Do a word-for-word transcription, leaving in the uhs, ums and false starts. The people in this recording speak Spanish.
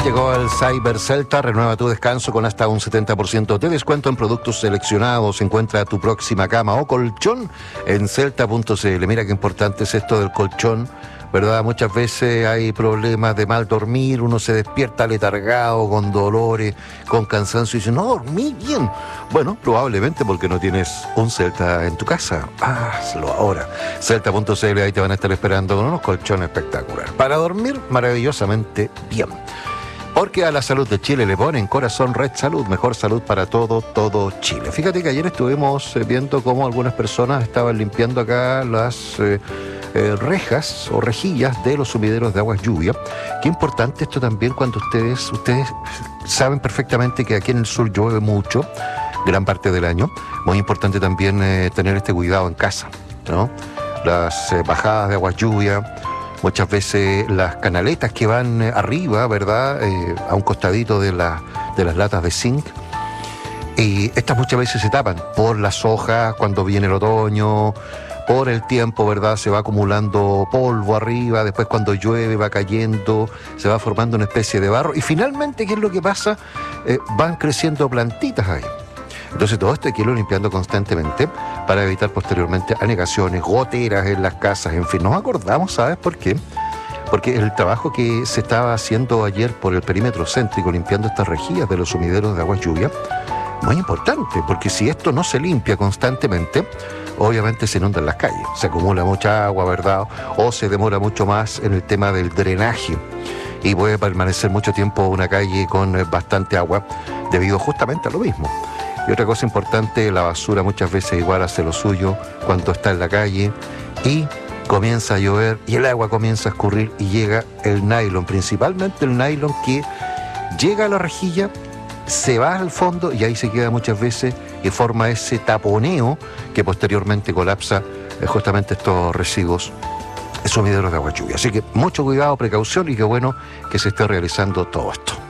llegó el Cyber Celta. Renueva tu descanso con hasta un setenta por ciento de descuento en productos seleccionados. Encuentra tu próxima cama o colchón en celta punto c l. Mira qué importante es esto del colchón, ¿verdad? Muchas veces hay problemas de mal dormir, uno se despierta letargado, con dolores, con cansancio y dice, no dormí bien. Bueno, probablemente porque no tienes un Celta en tu casa. Hazlo ahora. celta punto c l, ahí te van a estar esperando con unos colchones espectaculares. Para dormir maravillosamente bien. Porque a la salud de Chile le ponen Corazón Red Salud, mejor salud para todo, todo Chile. Fíjate que ayer estuvimos viendo cómo algunas personas estaban limpiando acá las eh, eh, rejas o rejillas de los sumideros de aguas lluvia. Qué importante esto también cuando ustedes, ustedes saben perfectamente que aquí en el sur llueve mucho, gran parte del año. Muy importante también eh, tener este cuidado en casa, ¿no? Las eh, bajadas de aguas lluvia. Muchas veces las canaletas que van arriba, ¿verdad? Eh, a un costadito de, la, de las latas de zinc. Y estas muchas veces se tapan por las hojas cuando viene el otoño, por el tiempo, ¿verdad? Se va acumulando polvo arriba, después cuando llueve va cayendo, se va formando una especie de barro. Y finalmente, ¿qué es lo que pasa? Eh, van creciendo plantitas ahí. Entonces todo esto hay que irlo limpiando constantemente para evitar posteriormente anegaciones, goteras en las casas, en fin. Nos acordamos, ¿sabes por qué? Porque el trabajo que se estaba haciendo ayer por el perímetro céntrico, limpiando estas rejillas de los sumideros de agua lluvia, muy importante, porque si esto no se limpia constantemente, obviamente se inundan las calles, se acumula mucha agua, ¿verdad? O se demora mucho más en el tema del drenaje y puede permanecer mucho tiempo una calle con bastante agua debido justamente a lo mismo. Y otra cosa importante, la basura muchas veces igual hace lo suyo cuando está en la calle y comienza a llover y el agua comienza a escurrir y llega el nylon, principalmente el nylon que llega a la rejilla, se va al fondo y ahí se queda muchas veces y forma ese taponeo que posteriormente colapsa eh, justamente estos residuos sumideros de agua lluvia. Así que mucho cuidado, precaución y qué bueno que se esté realizando todo esto.